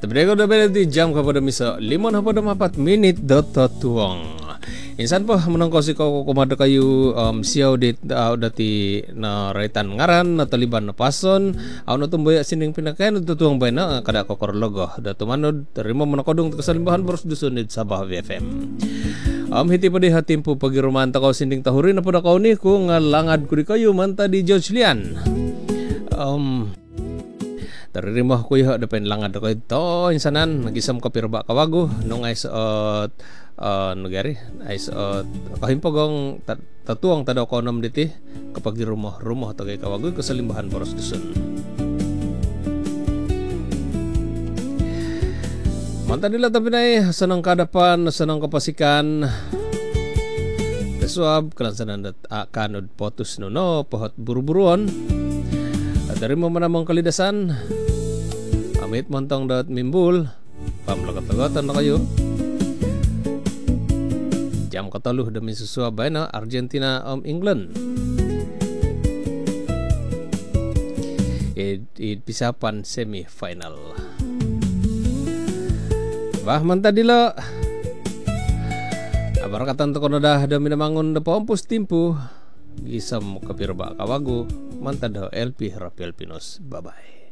Tapi ko udah beda di jam kepada misa 5:04 dot tuang. Insan po menangko si ko kumada kayu siaw dit dati na raitan ngaran na taliban na pason aw na tumboy sining pinakayan tutuang bay na kada ko korlogo datu manod terima manakodong kasalimbahan boros dusunid sa Sabah FM. Hiti pa di hatimpo pagirumanta ko sinding tahuri na po na kauni ko nga langad ko di kayo manta di George Lian. Taririma ko yung dapen langad ko ito insanan nagisam ka pirba kawago nung ay sa nagari ay sa kahimpagong tatuang tadaw ko nam diti kapag rumah tagay kawago kasalimbahan boros dusun. Manta nila tapi na sanang kadapan sanang kapasikan Tesuab kalansanan kanod potus no pohot buru-buruan dari mo manamang kalidasan amit montong dapat mimbul pamlagat-lagatan na kayo jam kataluh demi susuabay na Argentina England pisapan semifinal bah manta dilo abar katan to kono dah dami namangun da pompus timpu gisam kapirba kawago manta da LP Rapel Pinos bye bye.